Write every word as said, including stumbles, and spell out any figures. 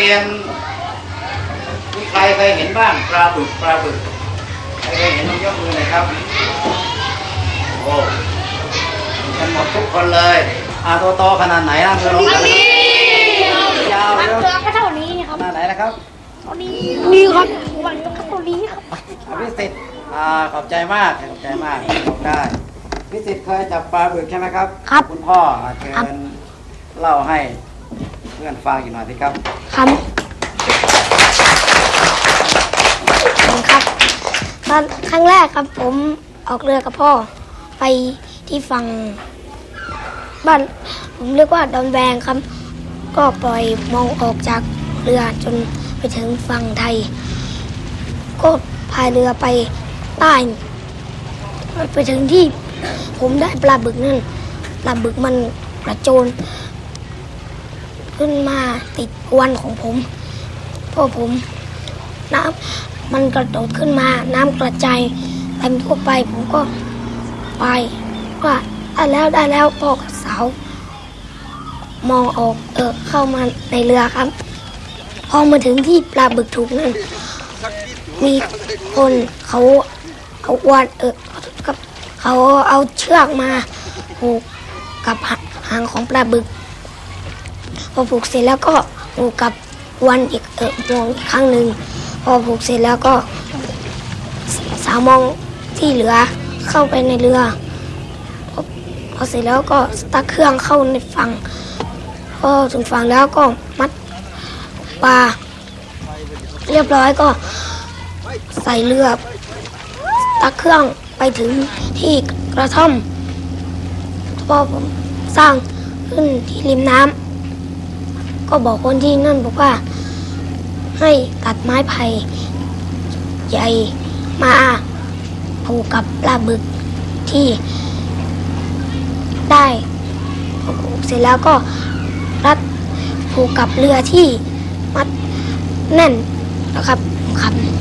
รียนมีใครเคยเห็นบ้างปลาบึกปลาบึกใครเคยเห็นยกมือหน่อยครับโอ้กันหมดทุกคนเลยอาโตโตขนาดไหนนะมือลงกันยาวเลยเรือก็เท่านี้ครับขนาดไหนนะครับเท่านี้นี่ครับวันก็เท่านี้ครับพิสิทธิ์อ่าขอบใจมากขอบใจมากได้พิสิทธิ์เคยจับปลาบึกใช่ไหมครับครับคุณพ่อเชิญเล่าให้เพื่อนฟังอีกหน่อยสิครับครับครับตอนครั้งแรกครับผมออกเรือกับพ่อไปที่ฝั่งบ้านผมเรียกว่าดอนแวงครับก็ปล่อยมองออกจากเรือจนไปถึงฝั่งไทยก็พายเรือไปใต้ไปถึงที่ผมได้ปลาบึกนั่นปลาบึกมันกระโจนขึ้นมาติดอวนของผมพอผมน้ำมันกระโดดขึ้นมาน้ำกระจายเต็มทั่วไปผมก็ไปว่าได้แล้วได้แล้วพ่อกับสาวมองออกเออเข้ามาในเรือครับพอมาถึงที่ปลาบึกถูกนั่นมีคนเขาเอาอวนเออกับเขาเอาเชือกมาผูกกับหางของปลาบึกพอผูกเสร็จแล้วก็ผูกกับอวนอีกเออมองอีกครั้งหนึ่งพอผูกเสร็จแล้วก็สาวมองที่เหลือเข้าไปในเรือพอพอเสร็จแล้วก็สตาร์ทเครื่องเข้าในฝั่งพอถึงฝั่งแล้วก็มัดปลาเรียบร้อยก็ใส่เรือสตาร์ทเครื่องไปถึงที่กระท่อมพอผมสร้างขึ้นที่ริมน้ำก็บอกคนที่นั่นบอกว่าให้ตัดไม้ไผ่ใหญ่มาผูกกับปลาบึกที่ได้ผูกเสร็จแล้วก็รัดผูกกับเรือที่มัดแน่นนะครับครับ